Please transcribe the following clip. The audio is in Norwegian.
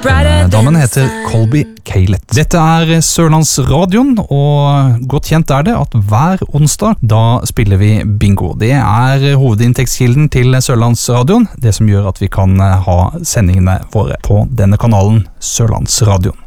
Damen heter Colby Caylett. Dette Sørlandsradioen, og godt kjent det at hver onsdag da spiller vi bingo. Det hovedinntektskilden til Sørlandsradioen, det som gjør at vi kan ha sendingene våre på denne kanalen Sørlandsradioen.